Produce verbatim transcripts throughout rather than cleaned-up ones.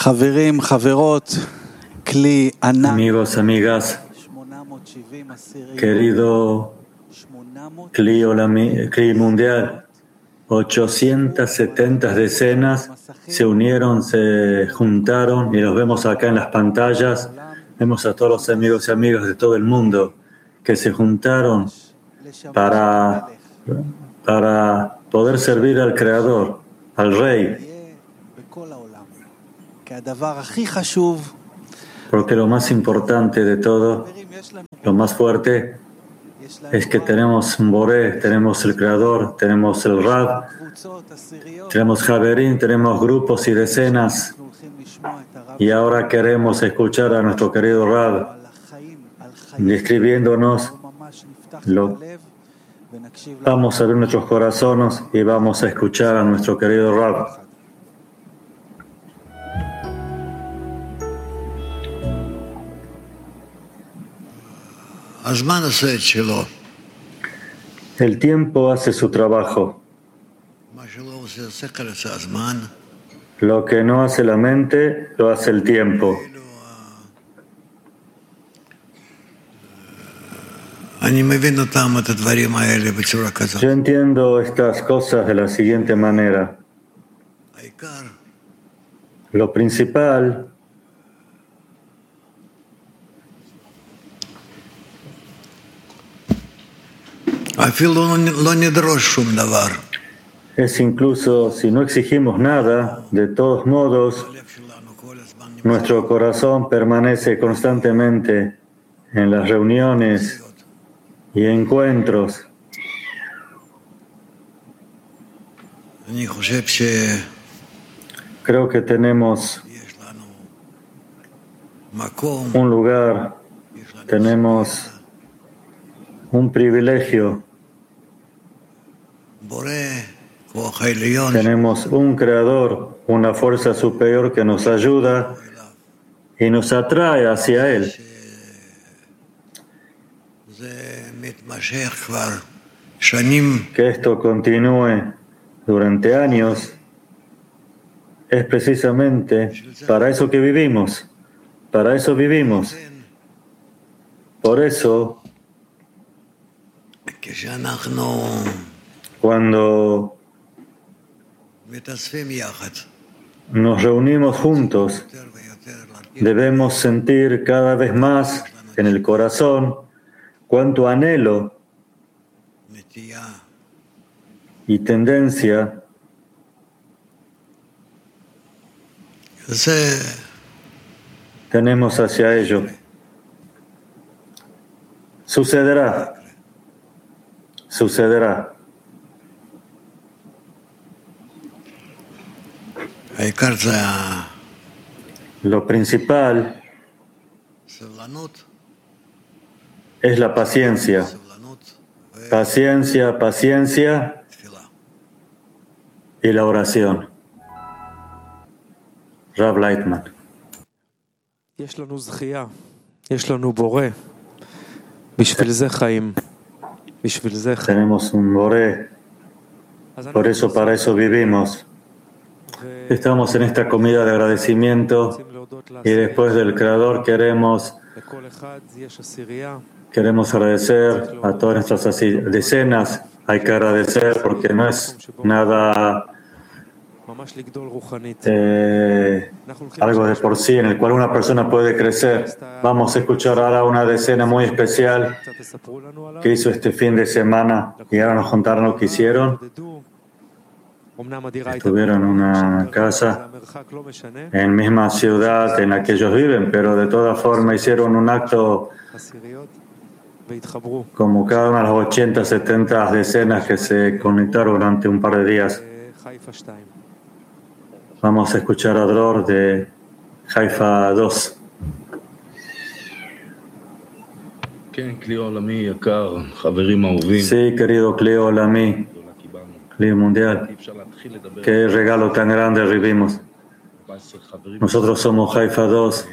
חברים, חברות, כלי ענק. Amigos, amigas, querido Cli Olami- Cli Mundial, ochocientas setenta decenas se unieron, se juntaron y los vemos acá en las pantallas. Vemos a todos los amigos y amigas de todo el mundo que se juntaron para, para poder servir al Creador, al Rey. Porque lo más importante de todo, lo más fuerte, es que tenemos un Boré, tenemos el Creador, tenemos el Rab, tenemos Javerín, tenemos grupos y decenas. Y ahora queremos escuchar a nuestro querido Rab describiéndonos. Lo, vamos a abrir nuestros corazones y vamos a escuchar a nuestro querido Rab. El tiempo hace su trabajo. Lo que no hace la mente, lo hace el tiempo. Yo entiendo estas cosas de la siguiente manera. Lo principal es, incluso si no exigimos nada, de todos modos, nuestro corazón permanece constantemente en las reuniones y encuentros. Creo que tenemos un lugar, tenemos un privilegio. Tenemos un creador, una fuerza superior que nos ayuda y nos atrae hacia Él. Que esto continúe durante años es precisamente para eso que vivimos. Para eso vivimos. Por eso, cuando nos reunimos juntos, debemos sentir cada vez más en el corazón cuánto anhelo y tendencia tenemos hacia ello. Sucederá. Sucederá. Lo principal es la paciencia. Paciencia, paciencia y la oración. Rav Leitman. יש לנו זכייה, יש לנו בורא. בשביל זה חיים. בשביל זה חיים. Tenemos un Boré. Por eso, para eso vivimos. Estamos en esta comida de agradecimiento y después del Creador queremos queremos agradecer a todas nuestras así, decenas. Hay que agradecer porque no es nada eh, algo de por sí en el cual una persona puede crecer. Vamos a escuchar ahora una decena muy especial que hizo este fin de semana y ahora nos contaron lo que hicieron. Estuvieron en una casa en misma ciudad en la que ellos viven, pero de todas formas hicieron un acto como cada una de las ochenta, setenta decenas que se conectaron durante un par de días. Vamos a escuchar a Dror de Haifa dos. Sí, querido Cli Olami, Cli Mundial, qué regalo tan grande recibimos. Nosotros somos Haifa dos.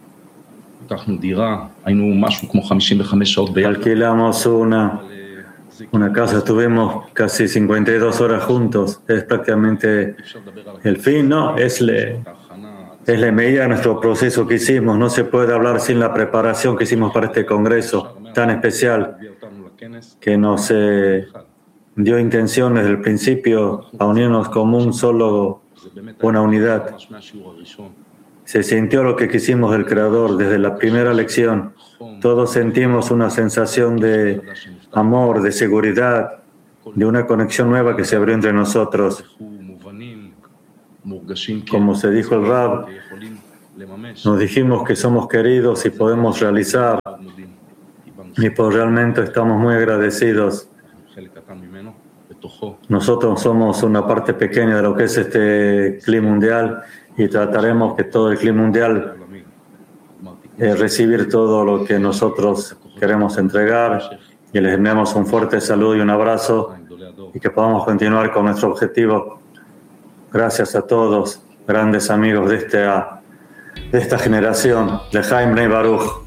Alquilamos una Una casa, estuvimos casi cincuenta y dos horas juntos. Es prácticamente el fin, ¿no? Es, le, es la medida de nuestro proceso que hicimos. No se puede hablar sin la preparación que hicimos para este congreso tan especial que nos eh, dio intención desde el principio a unirnos como un solo, una unidad. Se sintió lo que quisimos del Creador desde la primera lección. Todos sentimos una sensación de amor, de seguridad, de una conexión nueva que se abrió entre nosotros. Como se dijo el Rab, nos dijimos que somos queridos y podemos realizar, y por realmente estamos muy agradecidos. Nosotros somos una parte pequeña de lo que es este clima mundial y trataremos que todo el clima mundial eh, recibir todo lo que nosotros queremos entregar, y les enviamos un fuerte saludo y un abrazo y que podamos continuar con nuestro objetivo. Gracias a todos, grandes amigos de esta, de esta generación. L'chaim Bnei Baruch.